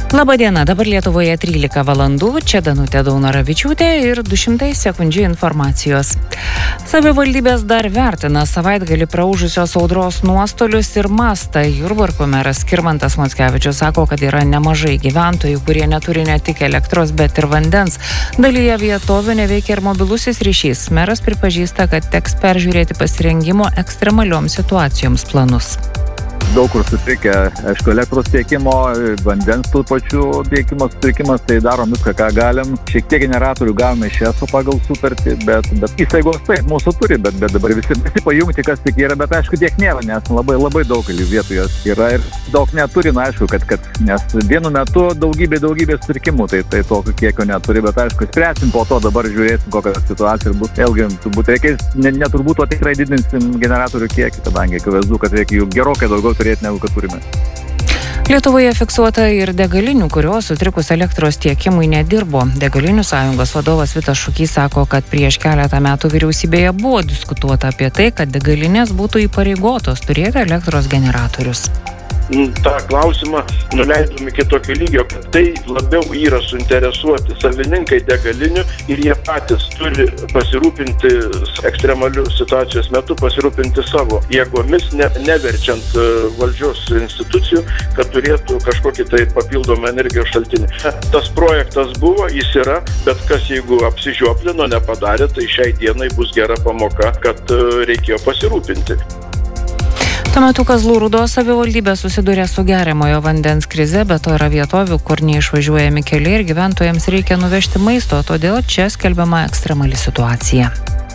Labadiena, dabar Lietuvoje 13 valandų, čia Danutė Daunoravičiūtė ir 200 sekundžių informacijos. Savivaldybės dar vertina savaitgalį praūžusios audros nuostolius ir mastą. Jurbarko meras Skirmantas Mockevičius sako, kad yra nemažai gyventojų, kurie neturi ne tik elektros, bet ir vandens. Dalyje vietovių neveikia ir mobilusis ryšys. Meras pripažįsta, kad teks peržiūrėti pasirengimo ekstremalioms situacijoms planus. Daug kur sutrikę, aišku, elektros tiekimo, vandens tų pačių tiekimo sutrikimas, tai darom viską, ką galim. Šiek tiek generatorių gavome iš ESO pagal sutartį, bet įstaigos taip mūsų turi, bet dabar visi pajungti, kas tik yra, bet aišku, tiek nėra, nes labai daug vietų jos yra ir daug neturi, aišku, kad nes vienu metu daugybė sutrikimų, tai tokio kiekio neturi, bet aišku, spręsim po to, dabar žiūrėsim, kokia situacija ir bus. Vėlgi, turbūt reikės, neturbūt, o tikrai didinsim generatorių kiekį, kadangi akivaizdu, kad reikia jų gerokai daugiau turėti negu kad turime. Lietuvoje fiksuota ir degalinių, kurios sutrikus elektros tiekimui nedirbo. Degalinių sąjungos vadovas Vitas Šukys sako, kad prieš keletą metų vyriausybėje buvo diskutuota apie tai, kad degalinės būtų įpareigotos turėti elektros generatorius. tą klausimą nuleidom iki tokio lygio, kad tai labiau yra suinteresuoti savininkai degalinių ir jie patys turi pasirūpinti ekstremalių situacijos metu, pasirūpinti savo jėgomis, neverčiant valdžios institucijų, kad turėtų kažkokį tai papildomą energijos šaltinį. Tas projektas buvo, jis yra, bet kas jeigu apsižioplino, nepadarė, tai šiai dienai bus gera pamoka, kad reikėjo pasirūpinti. Tuo metu Kazlų Rūdos savivaldybė susiduria su geriamojo vandens krize, bet to yra vietovių, kur neišvažiuojami keliai ir gyventojams reikia nuvežti maisto, todėl čia skelbiama ekstremali situacija.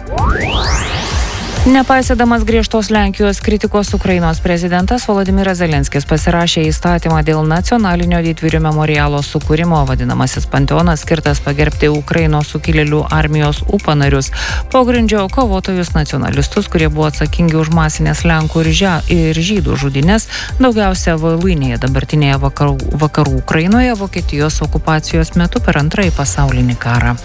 Nepaisydamas griežtos Lenkijos kritikos, Ukrainos prezidentas Volodymyras Zelenskis pasirašė įstatymą dėl nacionalinio didvyrių memorialo sukūrimo. Vadinamasis panteonas skirtas pagerbti Ukrainos sukilėlių armijos UPA narius, pogrindžio kovotojus nacionalistus, kurie buvo atsakingi už masinės Lenkų ir žydų žudynes, daugiausia Voluinėje, dabartinėje vakarų Ukrainoje, Vokietijos okupacijos metu per Antrąjį pasaulinį karą.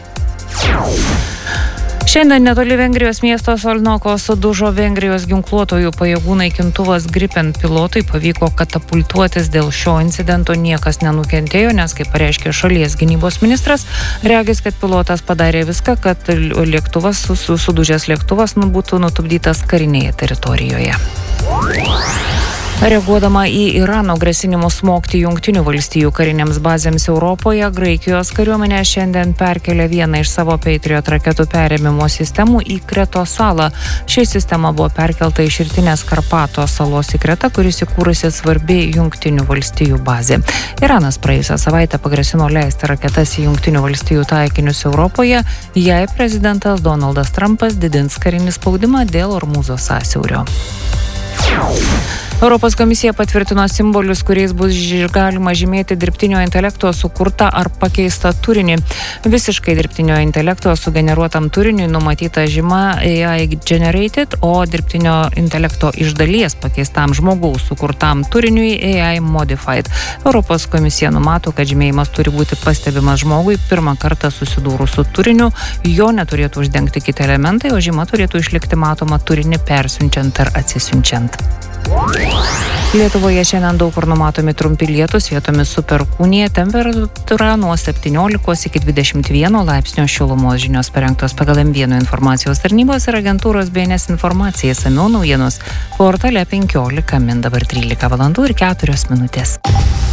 Šiandien netoli Vengrijos miesto Solnoko sudužo Vengrijos ginkluotojų pajėgų naikintuvas Gripen. Pilotui pavyko katapultuotis, dėl šio incidento niekas nenukentėjo, nes, kaip pareiškė šalies gynybos ministras, regis, kad pilotas padarė viską, kad lėktuvas, sudužęs lėktuvas būtų nutupdytas karinėje teritorijoje. Reaguodama į Irano grasinimus smogti Jungtinių valstijų karinėms bazėms Europoje, Graikijos kariuomenė šiandien perkelė vieną iš savo Patriot raketų perėmimo sistemų į Kretos salą. Ši sistema buvo perkelta iš rytinės Karpato salos į Kretą, kuris įkūrusi svarbi Jungtinių valstijų bazė. Iranas praėjusią savaitę pagrasino leisti raketas į Jungtinių valstijų taikinius Europoje, jei prezidentas Donaldas Trumpas didins karinį spaudimą dėl Ormūzo sąsiaurio. Europos komisija patvirtino simbolius, kuriais bus galima žymėti dirbtinio intelekto sukurtą ar pakeistą turinį. Visiškai dirbtinio intelekto sugeneruotam turiniui numatyta žyma AI generated, o dirbtinio intelekto iš dalies pakeistam žmogaus sukurtam turiniui AI modified. Europos komisija numato, kad žymėjimas turi būti pastebimas žmogui pirmą kartą susidūrus su turiniu, jo neturėtų uždengti kiti elementai, o žyma turėtų išlikti matoma turinį persiunčiant ar atsisiunčiant. Lietuvoje šiandien daug kur numatomi trumpi lietūs, vietomis su perkūnija, temperatūra nuo 17 iki 21 laipsnio šilumos. Žinios parengtos pagal M1 informacijos tarnybos ir agentūros BNS informacija. Išsamiau naujienos portale 15 min, dabar 13 valandų ir 4 minutės.